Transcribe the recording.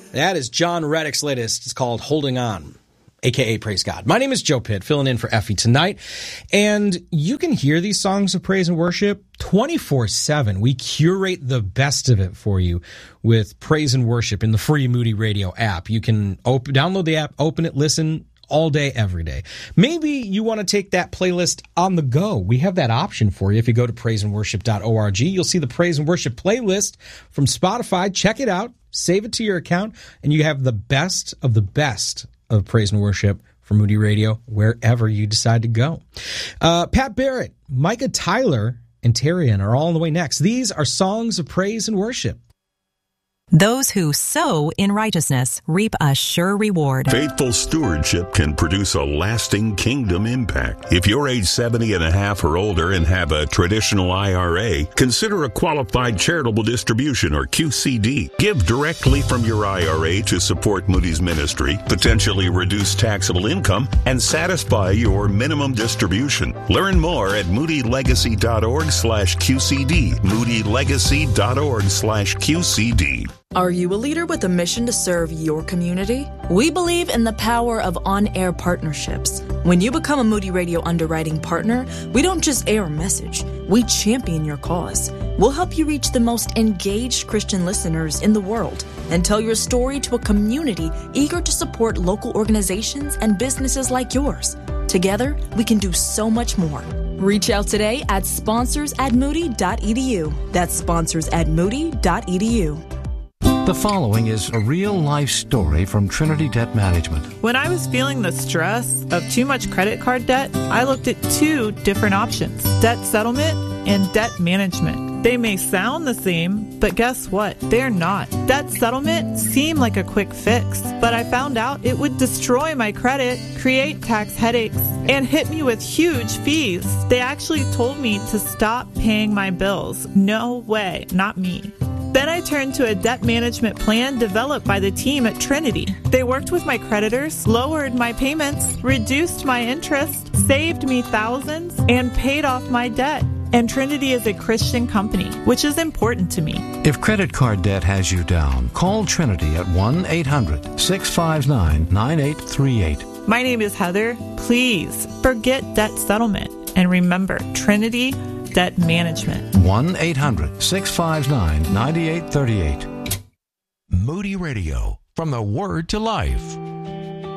That is John Reddick's latest. It's called Holding On, a.k.a. Praise God. My name is Joe Pitt, filling in for Effie tonight. And you can hear these songs of praise and worship 24/7. We curate the best of it for you with praise and worship in the free Moody Radio app. You can download the app, open it, listen all day, every day. Maybe you want to take that playlist on the go. We have that option for you. If you go to praiseandworship.org, you'll see the Praise and Worship playlist from Spotify. Check it out, save it to your account, and you have the best of praise and worship for Moody Radio wherever you decide to go. Pat Barrett, Micah Tyler, and Terrian are all on the way next. These are songs of praise and worship. Those who sow in righteousness reap a sure reward. Faithful stewardship can produce a lasting kingdom impact. If you're age 70 and a half or older and have a traditional IRA, consider a qualified charitable distribution or QCD. Give directly from your IRA to support Moody's ministry, potentially reduce taxable income, and satisfy your minimum distribution. Learn more at moodylegacy.org/QCD. moodylegacy.org/QCD. Are you a leader with a mission to serve your community? We believe in the power of on-air partnerships. When you become a Moody Radio underwriting partner, we don't just air a message, we champion your cause. We'll help you reach the most engaged Christian listeners in the world and tell your story to a community eager to support local organizations and businesses like yours. Together, we can do so much more. Reach out today at sponsors@moody.edu. That's sponsors@moody.edu. The following is a real-life story from Trinity Debt Management. When I was feeling the stress of too much credit card debt, I looked at two different options: debt settlement and debt management. They may sound the same, but guess what? They're not. Debt settlement seemed like a quick fix, but I found out it would destroy my credit, create tax headaches, and hit me with huge fees. They actually told me to stop paying my bills. No way, not me. Then I turned to a debt management plan developed by the team at Trinity. They worked with my creditors, lowered my payments, reduced my interest, saved me thousands, and paid off my debt. And Trinity is a Christian company, which is important to me. If credit card debt has you down, call Trinity at 1-800-659-9838. My name is Heather. Please forget debt settlement. And remember, Trinity Debt Management. 1-800-659-9838. Moody Radio, from the Word to Life.